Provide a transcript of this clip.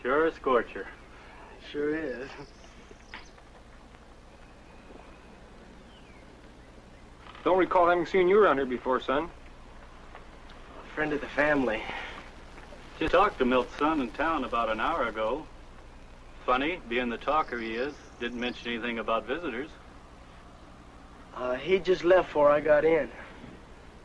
Sure a scorcher. Sure is. Don't recall having seen you around here before, son. A friend of the family. Just talked to Milt's son in town about an hour ago. Funny, being the talker he is, didn't mention anything about visitors. He just left before I got in.